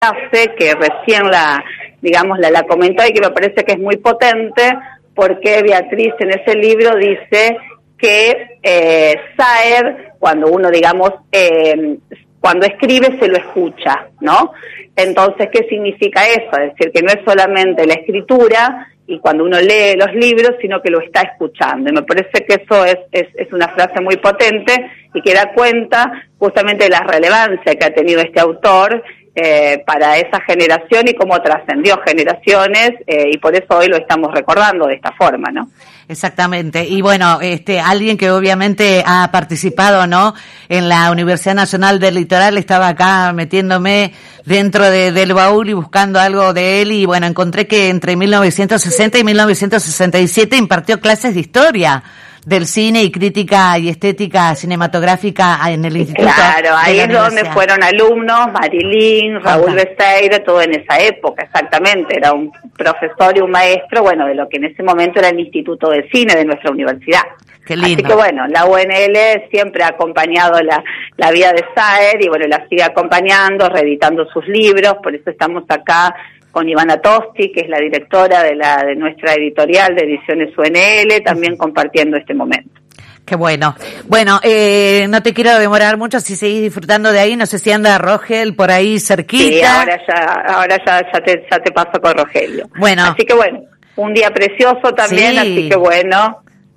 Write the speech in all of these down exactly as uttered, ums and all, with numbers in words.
frase que recién la, digamos, la, la comentó y que me parece que es muy potente, porque Beatriz en ese libro dice que eh, Saer, cuando uno, digamos, eh, cuando escribe se lo escucha, ¿no? Entonces, ¿qué significa eso? Es decir, que no es solamente la escritura y cuando uno lee los libros, sino que lo está escuchando. Y me parece que eso es, es, es una frase muy potente y que da cuenta justamente de la relevancia que ha tenido este autor Eh, para esa generación y cómo trascendió generaciones, eh, y por eso hoy lo estamos recordando de esta forma, ¿no? Exactamente. Y bueno, este, alguien que obviamente ha participado, ¿no? En la Universidad Nacional del Litoral, estaba acá metiéndome dentro de, del baúl y buscando algo de él, y bueno, encontré que entre mil novecientos sesenta y mil novecientos sesenta y siete impartió clases de historia del cine y crítica y estética cinematográfica en el Instituto. Claro, ahí es donde fueron alumnos, Marilyn, Raúl Becerra, todo en esa época, exactamente. Era un profesor y un maestro, bueno, de lo que en ese momento era el Instituto de Cine de nuestra universidad. Qué lindo. Así que bueno, la U N L siempre ha acompañado la, la vida de Saer y bueno, la sigue acompañando, reeditando sus libros, por eso estamos acá con Ivana Tosti, que es la directora de la de nuestra editorial de Ediciones U N L, también compartiendo este momento. Qué bueno. Bueno, eh, no te quiero demorar mucho, si seguís disfrutando de ahí, no sé si anda Rogel por ahí cerquita. Sí, ahora ya, ahora ya, ya te, ya te paso con Rogelio. Bueno. Así que bueno, un día precioso también, sí. así que bueno.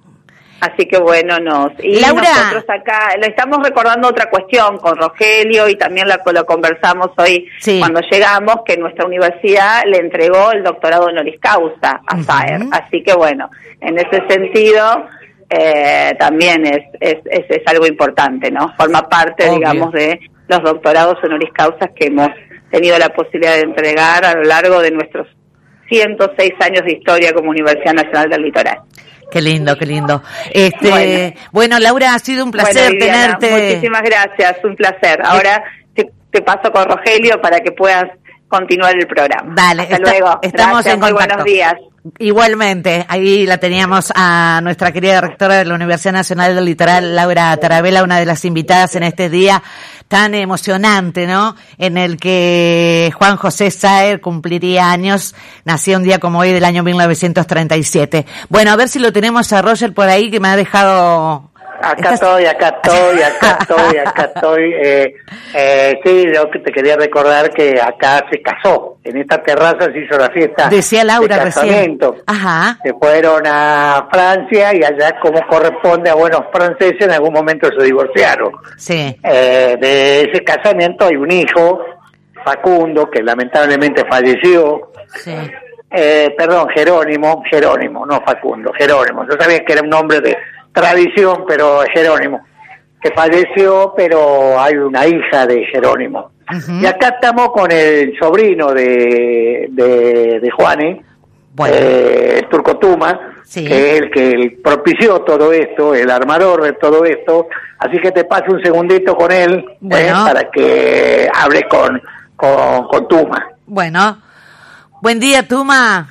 Así que bueno, nos y Laura. Nosotros acá le estamos recordando otra cuestión con Rogelio y también la, lo conversamos hoy sí. cuando llegamos, que nuestra universidad le entregó el doctorado honoris causa a uh-huh. Saer. Así que bueno, en ese sentido eh, también es, es, es, es algo importante, ¿no? Forma parte, Obvio. digamos, de los doctorados honoris causas que hemos tenido la posibilidad de entregar a lo largo de nuestros ciento seis años de historia como Universidad Nacional del Litoral. Qué lindo, qué lindo. Este, bueno, bueno Laura, ha sido un placer bueno, Viviana, tenerte. Muchísimas gracias, un placer. Ahora te, te paso con Rogelio para que puedas continuar el programa. Dale, hasta está, luego. Estamos gracias, en muy contacto. Buenos días. Igualmente, ahí la teníamos a nuestra querida rectora de la Universidad Nacional del Litoral, Laura Tarabella, una de las invitadas en este día tan emocionante, ¿no? En el que Juan José Saer cumpliría años, nació un día como hoy del año mil novecientos treinta y siete. Bueno, a ver si lo tenemos a Roger por ahí, que me ha dejado... Acá estoy, acá estoy, acá estoy, acá estoy. Eh, eh, sí, yo que te quería recordar que acá se casó. En esta terraza se hizo la fiesta. Decía Laura de casamiento. Recién. Ajá. Se fueron a Francia y allá, como corresponde a buenos franceses, en algún momento se divorciaron. Sí. Eh, de ese casamiento hay un hijo, Facundo, que lamentablemente falleció. Sí. Eh, perdón, Jerónimo, Jerónimo, no Facundo, Jerónimo. Yo sabía que era un nombre de tradición, pero Jerónimo, que falleció, pero hay una hija de Jerónimo. Uh-huh. Y acá estamos con el sobrino de de, de Juani, bueno. eh, Turco Tuma, sí. que es el que el propició todo esto, el armador de todo esto, así que te paso un segundito con él, bueno. eh, para que hable con, con, con Tuma. Bueno, buen día, Tuma.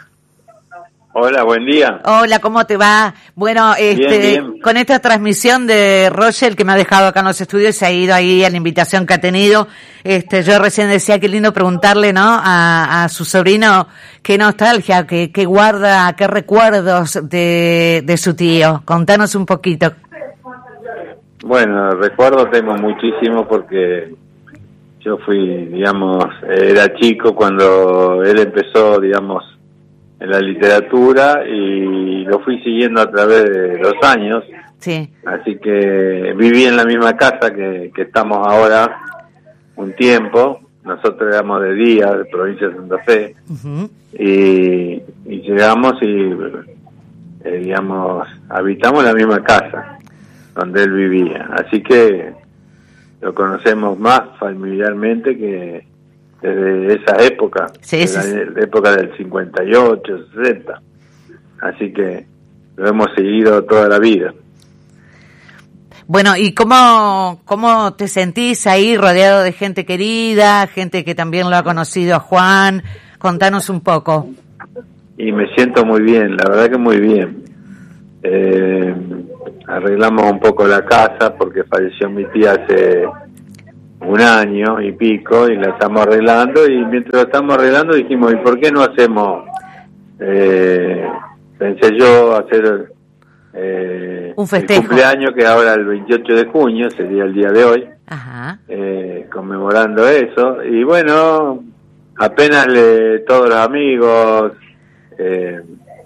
Hola, buen día. Hola, ¿cómo te va? Bueno, este, bien, bien. Con esta transmisión de Roger, que me ha dejado acá en los estudios, se ha ido ahí a la invitación que ha tenido. Este, yo recién decía, qué lindo preguntarle, ¿no? A, a su sobrino, qué nostalgia, qué, qué guarda, qué recuerdos de, de su tío. Contanos un poquito. Bueno, recuerdos tengo muchísimo porque yo fui, digamos, era chico cuando él empezó, digamos, en la literatura y lo fui siguiendo a través de los años. Sí. Así que viví en la misma casa que, que estamos ahora un tiempo. Nosotros éramos de Día, de provincia de Santa Fe. Uh-huh. y, y llegamos y, eh, digamos, habitamos la misma casa donde él vivía. Así que lo conocemos más familiarmente que desde esa época, sí, de sí, la, sí. la época del cincuenta y ocho, sesenta. Así que lo hemos seguido toda la vida. Bueno, ¿y cómo, cómo te sentís ahí rodeado de gente querida, gente que también lo ha conocido a Juan? Contanos un poco. Y me siento muy bien, la verdad que muy bien. Eh, arreglamos un poco la casa porque falleció mi tía hace un año y pico y la estamos arreglando, y mientras la estamos arreglando dijimos, ¿y por qué no hacemos, eh, pensé yo, hacer eh, un festejo, el cumpleaños, que ahora el veintiocho de junio sería el día de hoy, Ajá. Eh, conmemorando eso, y bueno, apenas le, todos los amigos, eh,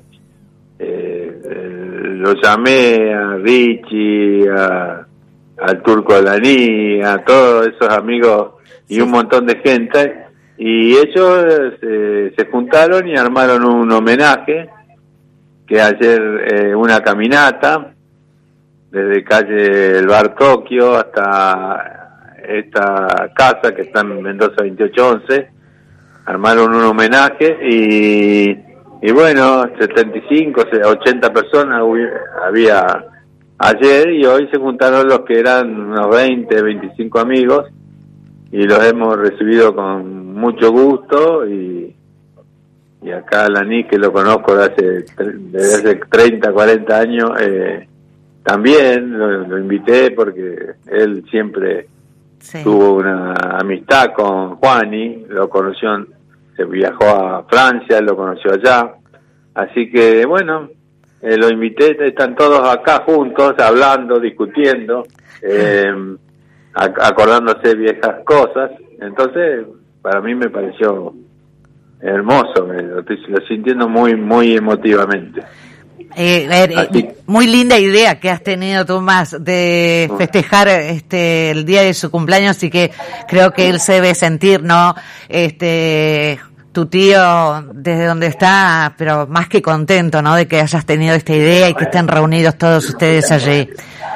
eh, eh, lo llamé a Richie, a al Turco Alaní, a todos esos amigos y sí, un montón de gente, y ellos eh, se juntaron y armaron un homenaje, que ayer eh, una caminata desde calle El Bar Tokio hasta esta casa que está en Mendoza veintiocho once, armaron un homenaje y, y bueno, setenta y cinco, ochenta personas había ayer, y hoy se juntaron los que eran unos veinte, veinticinco amigos, y los hemos recibido con mucho gusto, y, y acá Alaní, que lo conozco desde hace, desde hace treinta, cuarenta años, eh, también lo, lo invité porque él siempre sí. tuvo una amistad con Juani, lo conoció, se viajó a Francia, lo conoció allá, así que bueno, Eh, lo invité, están todos acá juntos, hablando, discutiendo, eh, ac- acordándose viejas cosas. Entonces, para mí me pareció hermoso, me lo estoy lo sintiendo muy, muy emotivamente. Eh, eh, muy linda idea que has tenido, Tomás, de festejar este el día de su cumpleaños, y que creo que él se debe sentir, ¿no? Este... tu tío desde donde está, pero más que contento, ¿no?, de que hayas tenido esta idea y que estén reunidos todos ustedes allí.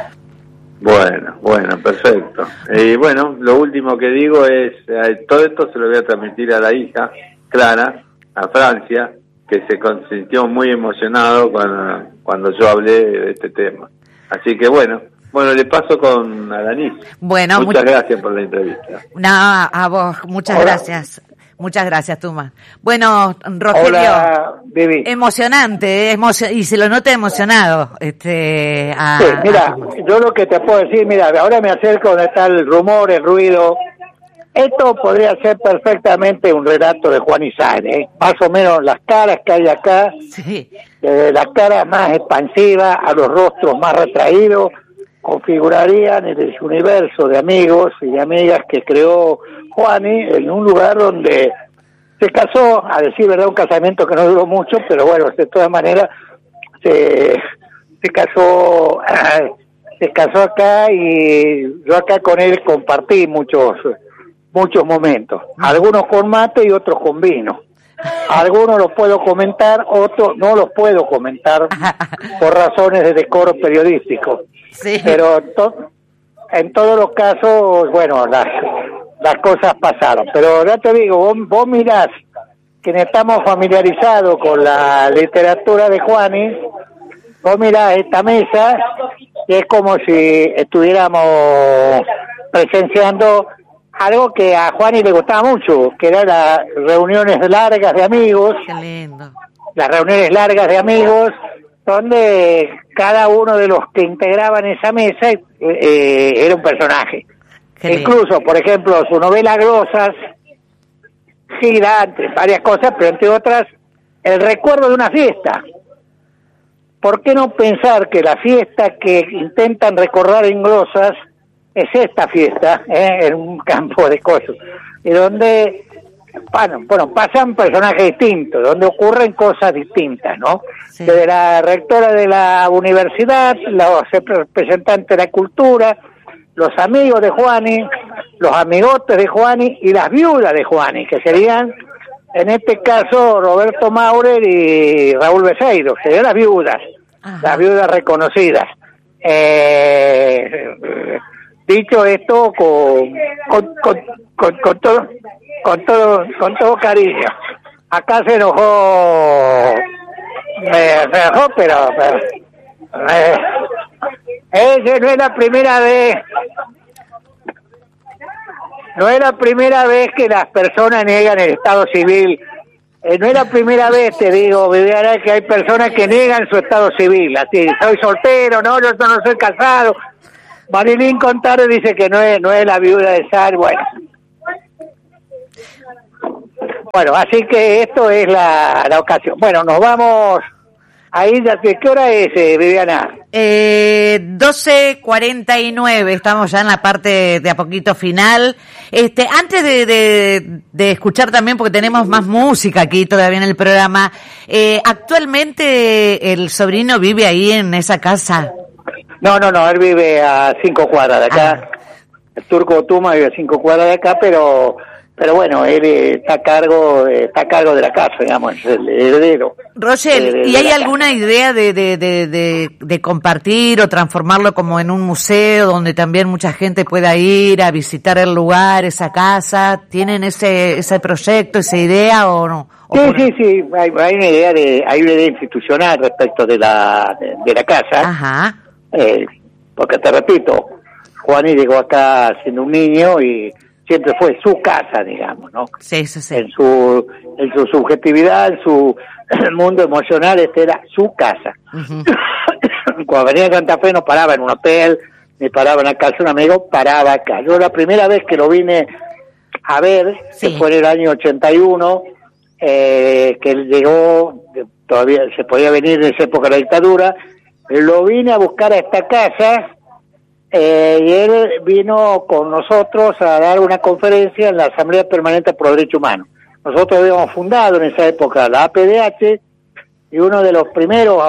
Bueno, bueno, perfecto. Y bueno, lo último que digo es, eh, todo esto se lo voy a transmitir a la hija, Clara, a Francia, que se sintió muy emocionado cuando, cuando yo hablé de este tema. Así que bueno, bueno, le paso con Alaní. Bueno, muchas much- gracias por la entrevista. No, a vos, muchas Hola. gracias. Muchas gracias, Tuma. Bueno, Rogelio, Hola, Vivi. Emocionante, emo- y se lo nota emocionado. Este, a, Sí, mira, a... yo lo que te puedo decir, mira, ahora me acerco donde está el rumor, el ruido. Esto podría ser perfectamente un relato de Juan Sáenz, ¿eh? Más o menos las caras que hay acá, Sí. desde las caras más expansivas a los rostros más retraídos, configurarían el universo de amigos y de amigas que creó Juani en un lugar donde se casó, a decir verdad, un casamiento que no duró mucho, pero bueno, de todas maneras se, se casó se casó acá, y yo acá con él compartí muchos muchos momentos, algunos con mate y otros con vino. Algunos los puedo comentar, otros no los puedo comentar por razones de decoro periodístico. Sí. Pero to- en todos los casos, bueno, las las cosas pasaron. Pero ya te digo, vos, vos mirás, quienes estamos familiarizados con la literatura de Juani, vos mirás esta mesa, y es como si estuviéramos presenciando algo que a Juani le gustaba mucho, que eran las reuniones largas de amigos. Qué lindo. Las reuniones largas de amigos, donde cada uno de los que integraban esa mesa eh, era un personaje. Qué Incluso, lindo. por ejemplo, su novela Glosas gira entre varias cosas, pero entre otras, el recuerdo de una fiesta. ¿Por qué no pensar que la fiesta que intentan recordar en Glosas es esta fiesta, eh, en un campo de cosas, y donde, bueno, bueno, pasan personajes distintos, donde ocurren cosas distintas, ¿no? Sí. Desde la rectora de la universidad, los representantes de la cultura, los amigos de Juani, los amigotes de Juani y las viudas de Juani, que serían, en este caso, Roberto Maurer y Raúl Beseiro, que serían las viudas, Ajá. las viudas reconocidas. Eh, dicho esto con con, con, con, con todo con todo con todo cariño. Acá se enojó, me, me enojó, pero, pero eh, esa no es la primera vez, no es la primera vez que las personas niegan el estado civil. Eh, no es la primera vez, te digo, Viviana, que hay personas que niegan su estado civil. Así, soy soltero, no, yo no soy casado. Marilyn Contare dice que no es, no es la viuda de Saer, bueno. Bueno, así que esto es la, la ocasión. Bueno, nos vamos a ir, ¿de qué hora es, eh, Viviana? Eh, doce cuarenta y nueve, estamos ya en la parte de a poquito final. Este, antes de, de, de escuchar también, porque tenemos más música aquí todavía en el programa, eh, actualmente el sobrino vive ahí en esa casa. No, no, no, él vive a cinco cuadras de acá. Ah. El Turco Tuma vive a cinco cuadras de acá, pero pero bueno, él está a cargo, está a cargo de la casa, digamos, es el heredero. Rochelle, de, de, ¿y hay alguna casa. idea de, de, de, de, de compartir o transformarlo como en un museo donde también mucha gente pueda ir a visitar el lugar, esa casa? ¿Tienen ese ese proyecto, esa idea o no? ¿O sí, por... sí, sí, hay, hay una idea de hay una idea institucional respecto de la de, de la casa. Ajá. Eh, porque te repito, Juani llegó acá siendo un niño y siempre fue su casa, digamos, ¿no? Sí, sí, sí. En su, en su subjetividad, en su mundo emocional, este era su casa. Uh-huh. Cuando venía a Santa Fe no paraba en un hotel, ni paraba en la casa de un amigo, paraba acá. Yo la primera vez que lo vine a ver, sí. que fue en el año ochenta y uno, eh, que él llegó, todavía se podía venir en esa época de la dictadura, lo vine a buscar a esta casa, eh, y él vino con nosotros a dar una conferencia en la Asamblea Permanente por los Derechos Humanos. Nosotros habíamos fundado en esa época la A P D H, y uno de los primeros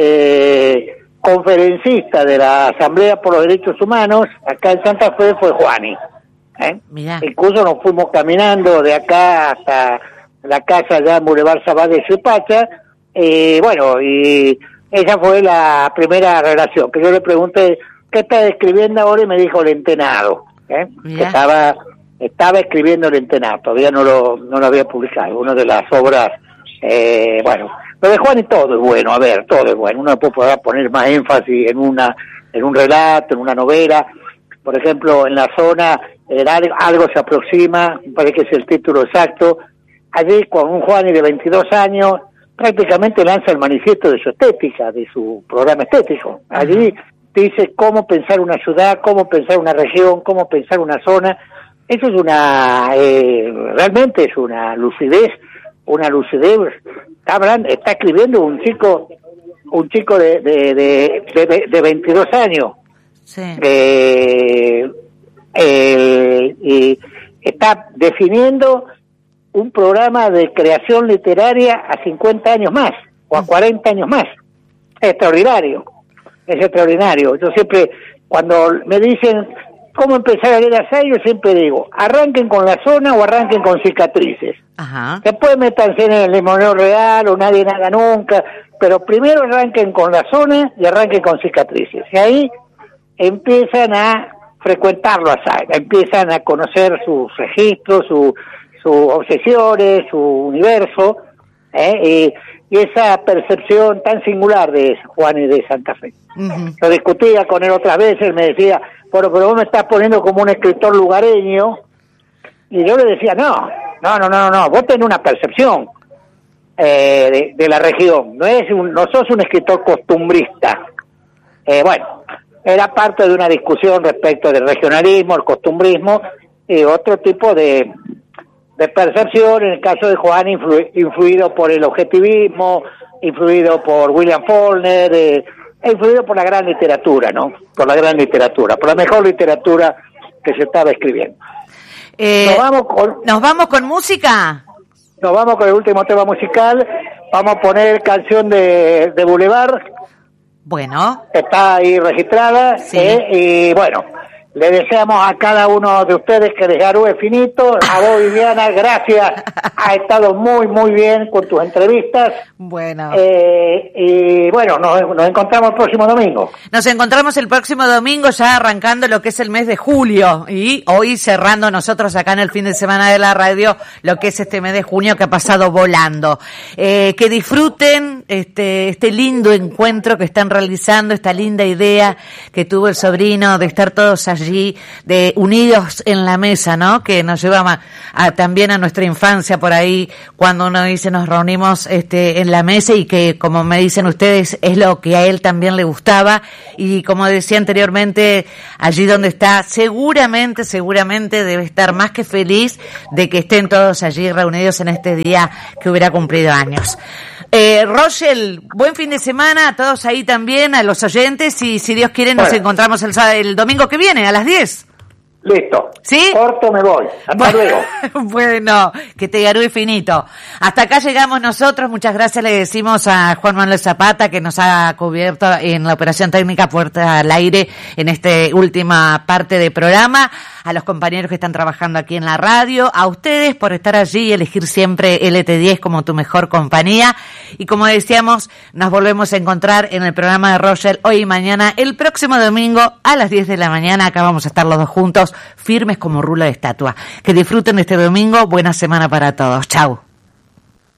eh, conferencistas de la Asamblea por los Derechos Humanos acá en Santa Fe fue Juani. ¿eh? Incluso nos fuimos caminando de acá hasta la casa allá en Boulevard Sabá de Suipacha, y bueno, y esa fue la primera relación, que yo le pregunté, ¿qué está escribiendo ahora? Y me dijo el Entenado, ¿eh? que estaba estaba escribiendo el Entenado, todavía no lo no lo había publicado, una de las obras, eh, bueno, lo de Juan y todo es bueno, a ver, todo es bueno, uno puede poner más énfasis en una en un relato, en una novela, por ejemplo, en la zona, el algo, algo se aproxima, me parece que es el título exacto, allí con un Juani de veintidós años, prácticamente lanza el manifiesto de su estética, de su programa estético. Allí dice cómo pensar una ciudad, cómo pensar una región, cómo pensar una zona. Eso es una, eh, realmente es una lucidez, una lucidez. Está hablando, está escribiendo un chico, un chico de de de, de, de veintidós años. Sí. Eh, eh, y está definiendo un programa de creación literaria a cincuenta años más, o a cuarenta años más. Es extraordinario, es extraordinario. Yo siempre, cuando me dicen cómo empezar a leer a Saer, yo siempre digo, arranquen con la zona o arranquen con cicatrices. Ajá. Después métanse en el limoneo real o nadie nada nunca, pero primero arranquen con la zona y arranquen con cicatrices. Y ahí empiezan a frecuentarlo a Saer, empiezan a conocer sus registros, su sus obsesiones, su universo, ¿eh? y, y esa percepción tan singular de Juan y de Santa Fe. Uh-huh. Yo discutía con él otras veces, me decía, bueno, pero vos me estás poniendo como un escritor lugareño, y yo le decía, no, no, no, no, no, vos tenés una percepción eh, de, de la región, no es un, no sos un escritor costumbrista. Eh, bueno, era parte de una discusión respecto del regionalismo, el costumbrismo, y otro tipo de de percepción, en el caso de Juan, influ, influido por el objetivismo, influido por William Faulkner, eh, influido por la gran literatura, ¿no? Por la gran literatura, por la mejor literatura que se estaba escribiendo. Eh, ¿Nos vamos con, ¿Nos vamos con música? Nos vamos con el último tema musical, vamos a poner canción de, de Boulevard. Bueno. Está ahí registrada, sí. eh, y bueno, le deseamos a cada uno de ustedes que les garúe finito. A vos, Viviana, gracias. Ha estado muy, muy bien con tus entrevistas. Bueno. Eh, y bueno, nos, nos encontramos el próximo domingo. Nos encontramos el próximo domingo, ya arrancando lo que es el mes de julio. Y hoy cerrando nosotros acá en el fin de semana de la radio, lo que es este mes de junio que ha pasado volando. Eh, que disfruten este, este lindo encuentro que están realizando, esta linda idea que tuvo el sobrino de estar todos allí allí de Unidos en la Mesa, ¿no? Que nos lleva a, a, también a nuestra infancia por ahí, cuando uno dice nos reunimos este en la mesa, y que, como me dicen ustedes, es lo que a él también le gustaba. Y como decía anteriormente, allí donde está, seguramente, seguramente debe estar más que feliz de que estén todos allí reunidos en este día que hubiera cumplido años. Eh, Rochelle, buen fin de semana a todos ahí también, a los oyentes, y si Dios quiere nos bueno. encontramos el, el domingo que viene a las diez. Listo. ¿Sí? Corto, me voy. Hasta bueno, luego. Bueno, que te garúe finito. Hasta acá llegamos nosotros. Muchas gracias le decimos a Juan Manuel Zapata, que nos ha cubierto en la operación técnica Puerta al Aire en esta última parte del programa. A los compañeros que están trabajando aquí en la radio, a ustedes por estar allí y elegir siempre L T diez como tu mejor compañía. Y como decíamos, nos volvemos a encontrar en el programa de Rochelle hoy y mañana, el próximo domingo a las diez de la mañana. Acá vamos a estar los dos juntos, firmes como rulo de estatua. Que disfruten de este domingo. Buena semana para todos. Chau.